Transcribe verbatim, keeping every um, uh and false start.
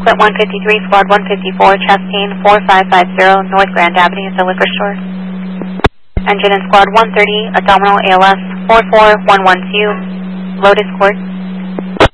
Equipment one fifty-three, Squad one fifty-four, Chastain four five five zero, North Grand Avenue, the liquor store. Engine in Squad one thirty, Abdominal A L S four four one one two, Lotus Court.